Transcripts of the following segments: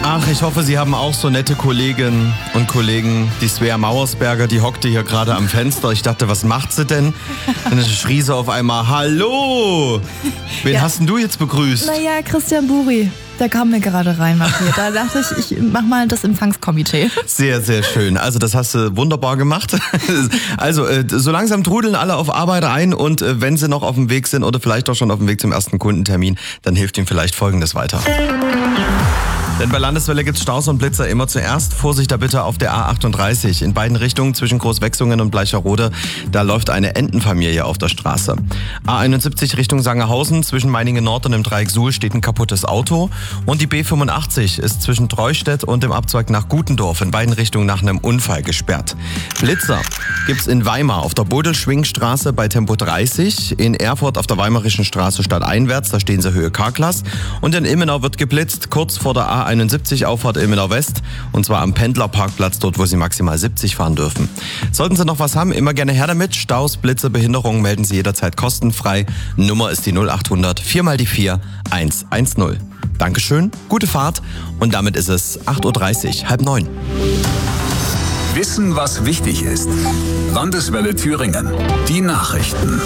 Ach, ich hoffe, Sie haben auch so nette Kolleginnen und Kollegen. Die Svea Mauersberger, die hockte hier gerade am Fenster. Ich dachte, was macht sie denn? Dann schrie sie auf einmal, hallo! Wen hast denn du jetzt begrüßt? Naja, Christian Buri. Der kam mir gerade rein, Matthias. Da dachte ich mach mal das Empfangskomitee. Sehr, sehr schön. Also das hast du wunderbar gemacht. Also so langsam trudeln alle auf Arbeit ein und wenn sie noch auf dem Weg sind oder vielleicht auch schon auf dem Weg zum ersten Kundentermin, dann hilft ihnen vielleicht Folgendes weiter. Denn bei Landeswelle gibt's Staus und Blitzer immer zuerst. Vorsicht da bitte auf der A38. In beiden Richtungen zwischen Großwechsungen und Bleicherode, da läuft eine Entenfamilie auf der Straße. A71 Richtung Sangerhausen, zwischen Meiningen Nord und dem Dreieck Suhl steht ein kaputtes Auto. Und die B85 ist zwischen Treustedt und dem Abzweig nach Gutendorf in beiden Richtungen nach einem Unfall gesperrt. Blitzer gibt's in Weimar auf der Bodelschwingstraße bei Tempo 30, in Erfurt auf der Weimarischen Straße stadteinwärts, da stehen sie Höhe K-Klasse. Und in Ilmenau wird geblitzt, kurz vor der A71 Auffahrt Ilmenau West, und zwar am Pendlerparkplatz, dort wo Sie maximal 70 fahren dürfen. Sollten Sie noch was haben, immer gerne her damit. Staus, Blitze, Behinderungen melden Sie jederzeit kostenfrei. Nummer ist die 0800 4 mal die 4 110. Dankeschön, gute Fahrt und damit ist es 8.30 Uhr, 8:30. Wissen, was wichtig ist. Landeswelle Thüringen. Die Nachrichten.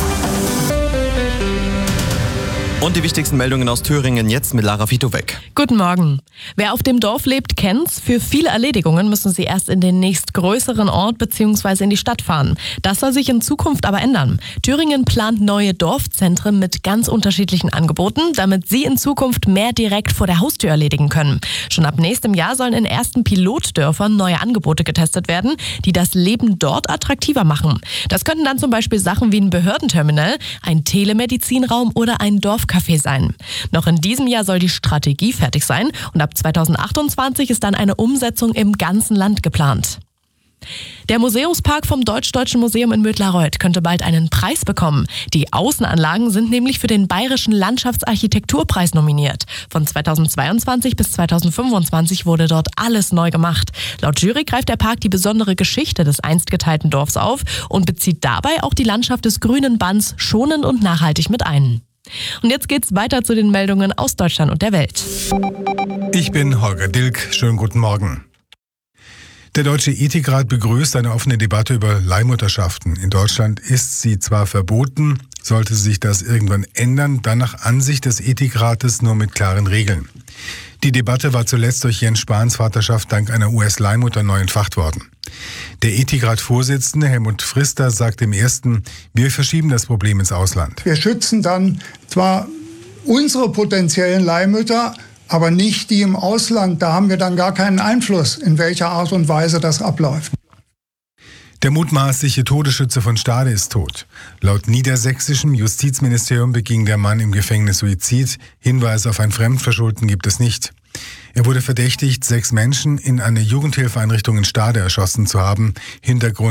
Und die wichtigsten Meldungen aus Thüringen jetzt mit Lara Vitowek. Guten Morgen. Wer auf dem Dorf lebt, kennt's. Für viele Erledigungen müssen sie erst in den nächstgrößeren Ort bzw. in die Stadt fahren. Das soll sich in Zukunft aber ändern. Thüringen plant neue Dorfzentren mit ganz unterschiedlichen Angeboten, damit sie in Zukunft mehr direkt vor der Haustür erledigen können. Schon ab nächstem Jahr sollen in ersten Pilotdörfern neue Angebote getestet werden, die das Leben dort attraktiver machen. Das könnten dann zum Beispiel Sachen wie ein Behördenterminal, ein Telemedizinraum oder ein Dorfcafé sein. Noch in diesem Jahr soll die Strategie fertig sein und ab 2028 ist dann eine Umsetzung im ganzen Land geplant. Der Museumspark vom Deutsch-Deutschen Museum in Mödlareuth könnte bald einen Preis bekommen. Die Außenanlagen sind nämlich für den Bayerischen Landschaftsarchitekturpreis nominiert. Von 2022 bis 2025 wurde dort alles neu gemacht. Laut Jury greift der Park die besondere Geschichte des einst geteilten Dorfs auf und bezieht dabei auch die Landschaft des grünen Bands schonend und nachhaltig mit ein. Und jetzt geht's weiter zu den Meldungen aus Deutschland und der Welt. Ich bin Holger Dilk. Schönen guten Morgen. Der Deutsche Ethikrat begrüßt eine offene Debatte über Leihmutterschaften. In Deutschland ist sie zwar verboten, sollte sich das irgendwann ändern, dann nach Ansicht des Ethikrates nur mit klaren Regeln. Die Debatte war zuletzt durch Jens Spahns Vaterschaft dank einer US-Leihmutter neu entfacht worden. Der Ethikrat-Vorsitzende Helmut Frister sagt im Ersten, wir verschieben das Problem ins Ausland. Wir schützen dann zwar unsere potenziellen Leihmütter, aber nicht die im Ausland. Da haben wir dann gar keinen Einfluss, in welcher Art und Weise das abläuft. Der mutmaßliche Todesschütze von Stade ist tot. Laut niedersächsischem Justizministerium beging der Mann im Gefängnis Suizid. Hinweise auf ein Fremdverschulden gibt es nicht. Er wurde verdächtigt, 6 Menschen in einer Jugendhilfeeinrichtung in Stade erschossen zu haben. Hintergrund